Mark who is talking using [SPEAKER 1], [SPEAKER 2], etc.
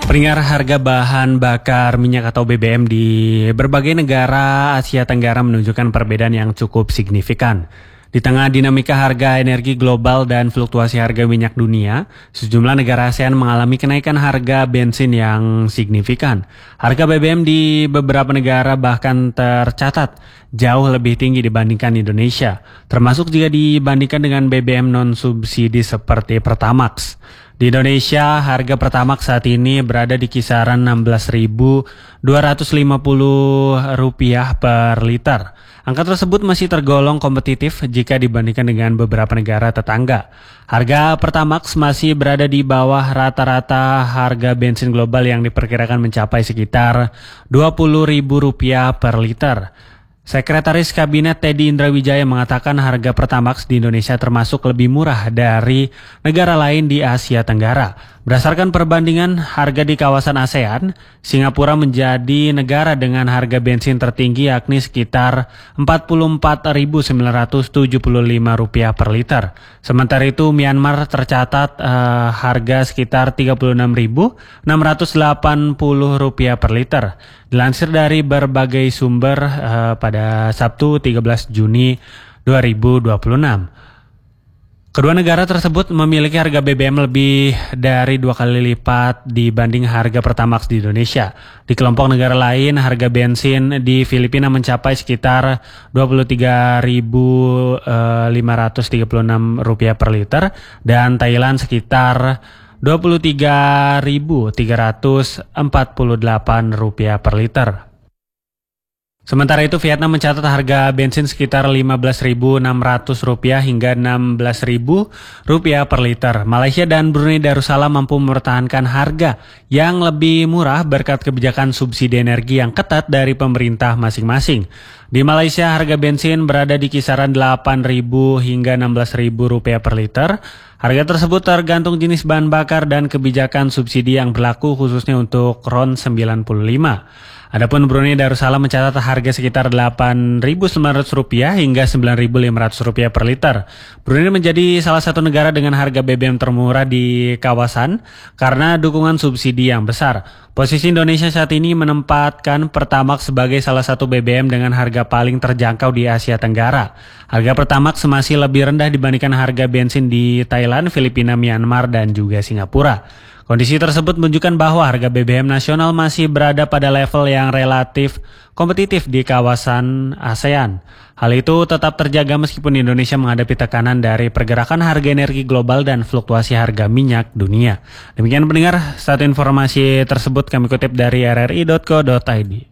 [SPEAKER 1] Pendengar, harga bahan bakar minyak atau BBM di berbagai negara Asia Tenggara menunjukkan perbedaan yang cukup signifikan. Di tengah dinamika harga energi global dan fluktuasi harga minyak dunia, sejumlah negara ASEAN mengalami kenaikan harga bensin yang signifikan. Harga BBM di beberapa negara bahkan tercatat jauh lebih tinggi dibandingkan Indonesia, termasuk jika dibandingkan dengan BBM non-subsidi seperti Pertamax. Di Indonesia, harga Pertamax saat ini berada di kisaran Rp16.250 per liter. Angka tersebut masih tergolong kompetitif jika dibandingkan dengan beberapa negara tetangga. Harga Pertamax masih berada di bawah rata-rata harga bensin global yang diperkirakan mencapai sekitar Rp20.000 per liter. Sekretaris Kabinet Teddy Indrawijaya mengatakan harga Pertamax di Indonesia termasuk lebih murah dari negara lain di Asia Tenggara. Berdasarkan perbandingan harga di kawasan ASEAN, Singapura menjadi negara dengan harga bensin tertinggi yakni sekitar Rp44.975 per liter. Sementara itu Myanmar tercatat harga sekitar Rp36.680 per liter. Dilansir dari berbagai sumber pada Sabtu 13 Juni 2026. Kedua negara tersebut memiliki harga BBM lebih dari 2 kali lipat dibanding harga Pertamax di Indonesia. Di kelompok negara lain, harga bensin di Filipina mencapai sekitar Rp23.536 per liter dan Thailand sekitar Rp23.348 per liter. Sementara itu, Vietnam mencatat harga bensin sekitar Rp15.600 hingga Rp16.000 per liter. Malaysia dan Brunei Darussalam mampu mempertahankan harga yang lebih murah berkat kebijakan subsidi energi yang ketat dari pemerintah masing-masing. Di Malaysia, harga bensin berada di kisaran Rp8.000 hingga Rp16.000 per liter. Harga tersebut tergantung jenis bahan bakar dan kebijakan subsidi yang berlaku khususnya untuk RON 95. Adapun Brunei Darussalam mencatat harga sekitar Rp8.900 hingga Rp9.500 per liter. Brunei menjadi salah satu negara dengan harga BBM termurah di kawasan karena dukungan subsidi yang besar. Posisi Indonesia saat ini menempatkan Pertamax sebagai salah satu BBM dengan harga paling terjangkau di Asia Tenggara. Harga Pertamax masih lebih rendah dibandingkan harga bensin di Thailand, Filipina, Myanmar, dan juga Singapura. Kondisi tersebut menunjukkan bahwa harga BBM nasional masih berada pada level yang relatif kompetitif di kawasan ASEAN. Hal itu tetap terjaga meskipun Indonesia menghadapi tekanan dari pergerakan harga energi global dan fluktuasi harga minyak dunia. Demikian pendengar, satu informasi tersebut kami kutip dari rri.co.id.